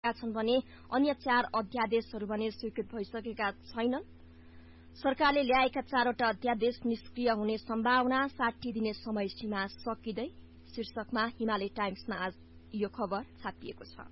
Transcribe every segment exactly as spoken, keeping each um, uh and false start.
छन् भने अन्य चार अध्यादेशहरू भने स्वीकृत भइसकेका छैनन्। सरकारले ल्याएका चारवटा अध्यादेश निष्क्रिय हुने सम्भावना, साठी दिने समय सीमा सकिँदै शीर्षकमा हिमालय टाइम्समा आज यो खबर छापिएको छ।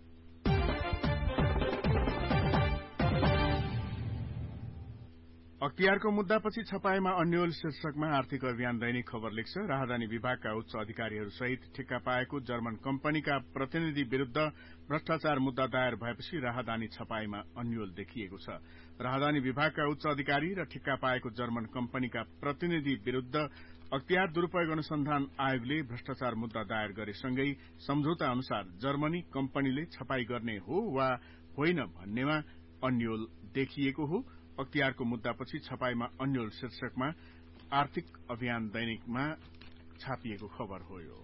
अख्तियारको मुद्दापछि छपाईमा अन्यल शीर्षकमा आर्थिक अभियान दैनिक खबर लेख्छ। राहदानी विभागका उच्च अधिकारीहरू सहित ठेक्का पाएको जर्मन कम्पनीका प्रतिनिधि विरूद्ध भ्रष्टाचार मुद्दा दायर भएपछि राहदानी छपाईमा अन्यल देखिएको छ। राहदानी विभागका उच्च अधिकारी र ठेक्का पाएको जर्मन कम्पनीका प्रतिनिधि विरूद्ध अख्तियार दुरूपयोग अनुसन्धान आयोगले भ्रष्टाचार मुद्दा दायर गरेसँगै सम्झौता अनुसार जर्मनी कम्पनीले छपाई गर्ने हो वा होइन भन्नेमा अन्यल देखिएको हो। अख्तियारको मुद्दापछि छपाईमा अन्यल शीर्षकमा आर्थिक अभियान दैनिकमा छापिएको खबर हो। यो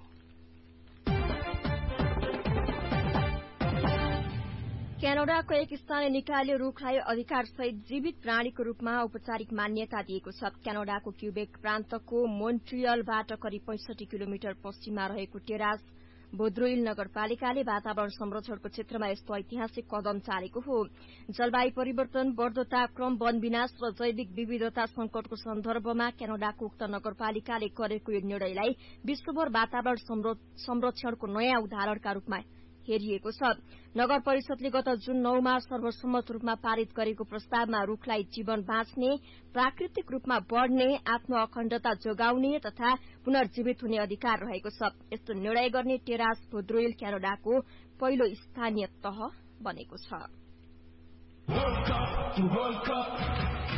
क्यानाडाको एक स्थानीय निकायले रूखलाई अधिकारसहित जीवित प्राणीको रूपमा औपचारिक मान्यता दिएको छ। क्यानाडाको क्युबेक प्रान्तको मोन्ट्रियलबाट करिब पैंसठी किलोमिटर पश्चिममा रहेको टेरास भोद्रोइल नगरपालिकाले वातावरण संरक्षणको क्षेत्रमा यस्तो ऐतिहासिक कदम चालेको हो। जलवायु परिवर्तन, बढ़दो तापक्रम, वन विनाश र जैविक विविधता संकटको सन्दर्भमा क्यानाडाको उक्त नगरपालिकाले गरेको यो निर्णयलाई विश्वभर वातावरण संरक्षणको नयाँ उदाहरणका रूपमा हेरिएको छ। नगर परिषदले गत जून नौमा सर्वसम्मत रूपमा पारित गरेको प्रस्तावमा रूखलाई जीवन बाँच्ने, प्राकृतिक रूपमा बढ़ने, आफ्नो अखण्डता जोगाउने तथा पुनर्जीवित हुने अधिकार रहेको छ। यस्तो निर्णय गर्ने टेरास भोद्रोइल क्यानाडाको पहिलो स्थानीय तह बनेको छ।